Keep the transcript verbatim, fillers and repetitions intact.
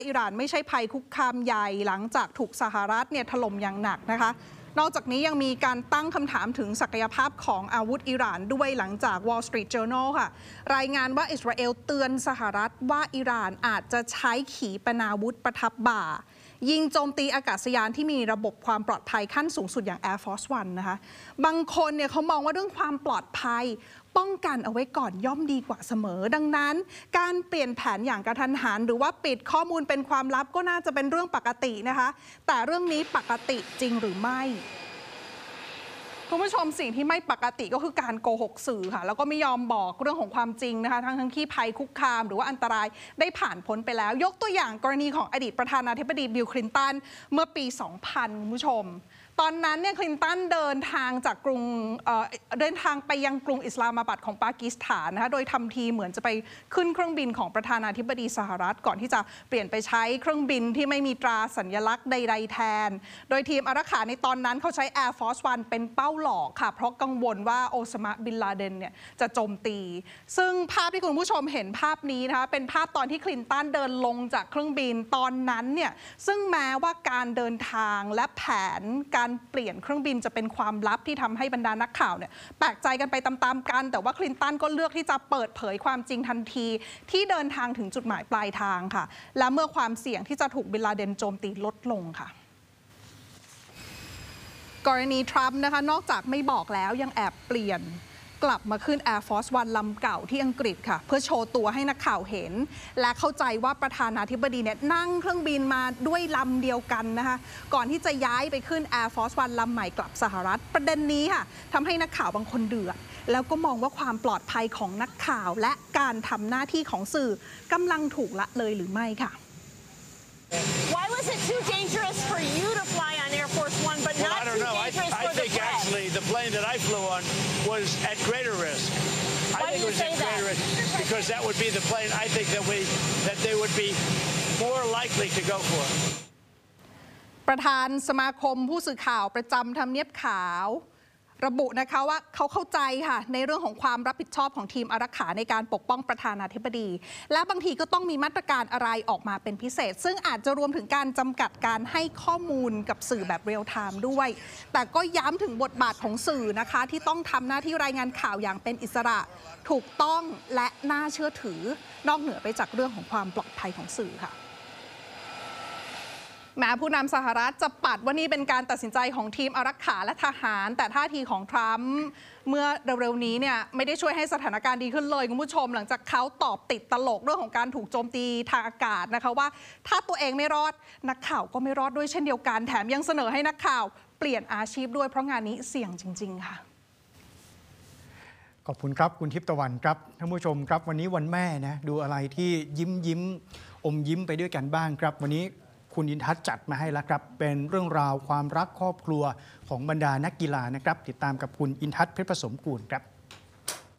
อิหร่านไม่ใช่ภัยคุกคามใหญ่หลังจากถูกสหรัฐเนี่ยถล่มอย่างหนักนะคะนอกจากนี้ยังมีการตั้งคำถามถึงศักยภาพของอาวุธอิหร่านด้วยหลังจาก Wall Street Journal ค่ะรายงานว่าอิสราเอลเตือนสหรัฐว่าอิหร่านอาจจะใช้ขีปนาวุธประทับบ่ายิงโจมตีอากาศยานที่มีระบบความปลอดภัยขั้นสูงสุดอย่าง Air Force One นะคะบางคนเนี่ยเขามองว่าเรื่องความปลอดภัยป้องกันเอาไว้ก่อนย่อมดีกว่าเสมอดังนั้นการเปลี่ยนแผนอย่างกระทันหันหรือว่าปิดข้อมูลเป็นความลับก็น่าจะเป็นเรื่องปกตินะคะแต่เรื่องนี้ปกติจริงหรือไม่คุณผู้ชมสิ่งที่ไม่ปกติก็คือการโกหกสื่อค่ะแล้วก็ไม่ยอมบอกเรื่องของความจริงนะคะทั้งทั้งที่ภัยคุกคามหรือว่าอันตรายได้ผ่านพ้นไปแล้วยกตัวอย่างกรณีของอดีตประธานาธิบดีบิลคลินตันเมื่อปี สองพัน คุณผู้ชมตอนนั้นเนี่ยคลินตันเดินทางจากกรุงเอ่อเดินทางไปยังกรุงอิสลามาบัดของปากีสถานนะคะโดยทำทีเหมือนจะไปขึ้นเครื่องบินของประธานาธิบดีสหรัฐก่อนที่จะเปลี่ยนไปใช้เครื่องบินที่ไม่มีตราสัญลักษณ์ใดๆแทนโดยทีมอารักขาในตอนนั้นเขาใช้ Air Force One เป็นเป้าหลอกค่ะเพราะกังวลว่าโอซามะบินลาเดนเนี่ยจะโจมตีซึ่งภาพที่คุณผู้ชมเห็นภาพนี้นะคะเป็นภาพตอนที่คลินตันเดินลงจากเครื่องบินตอนนั้นเนี่ยซึ่งแม้ว่าการเดินทางและแผนการเปลี่ยนเครื่องบินจะเป็นความลับที่ทำให้บรรดานักข่าวเนี่ยแปลกใจกันไปตามๆกันแต่ว่าคลินตันก็เลือกที่จะเปิดเผยความจริงทันทีที่เดินทางถึงจุดหมายปลายทางค่ะและเมื่อความเสี่ยงที่จะถูกบินลาเดนโจมตีลดลงค่ะกรณีทรัมป์นะคะนอกจากไม่บอกแล้วยังแอบเปลี่ยนกลับมาขึ้น Air Force One ลำเก่าที่อังกฤษค่ะเพื่อโชว์ตัวให้นักข่าวเห็นและเข้าใจว่าประธานาธิบดีเนี่ยนั่งเครื่องบินมาด้วยลำเดียวกันนะคะก่อนที่จะย้ายไปขึ้น Air Force One ลำใหม่กลับสหรัฐประเด็นนี้ค่ะทำให้นักข่าวบางคนเดือดแล้วก็มองว่าความปลอดภัยของนักข่าวและการทำหน้าที่ของสื่อกำลังถูกละเลยหรือไม่ค่ะ Why was it too dangerous for you to fly on Air Force One, but well, not I don't too know. dangerous I, I for the think press? actually the plane that I flew on was at greater risk. Why I think do you it was say at that? greater risk because that would be the plane I think that we that they would be more likely to go for. ประธานสมาคมผู้สื่อข่าวประจำทำเนียบขาวระบุนะคะว่าเขาเข้าใจค่ะในเรื่องของความรับผิดชอบของทีมอารักขาในการปกป้องประธานาธิบดีและบางทีก็ต้องมีมาตรการอะไรออกมาเป็นพิเศษซึ่งอาจจะรวมถึงการจำกัดการให้ข้อมูลกับสื่อแบบเรียลไทม์ด้วยแต่ก็ย้ำถึงบทบาทของสื่อนะคะที่ต้องทำหน้าที่รายงานข่าวอย่างเป็นอิสระถูกต้องและน่าเชื่อถือนอกเหนือไปจากเรื่องของความปลอดภัยของสื่อค่ะแม้ผู้นำสหรัฐจะปัดว่านี่เป็นการตัดสินใจของทีมอารักขาและทหารแต่ท่าทีของทรัมป์เมื่อเร็วๆนี้เนี่ยไม่ได้ช่วยให้สถานการณ์ดีขึ้นเลยคุณผู้ชมหลังจากเขาตอบติดตลกเรื่องของการถูกโจมตีทางอากาศนะคะว่าถ้าตัวเองไม่รอดนักข่าวก็ไม่รอดด้วยเช่นเดียวกันแถมยังเสนอให้นักข่าวเปลี่ยนอาชีพด้วยเพราะงานนี้เสี่ยงจริงๆค่ะขอบคุณครับคุณทิพย์ตะวันครับท่านผู้ชมครับวันนี้วันแม่นะดูอะไรที่ยิ้มยิ้มอมยิ้มไปด้วยกันบ้างครับวันนี้คุณอินทัศน์จัดมาให้แล้วครับเป็นเรื่องราวความรักครอบครัวของบรรดานักกีฬานะครับติดตามกับคุณอินทัศน์เพชรผสมกูลครับ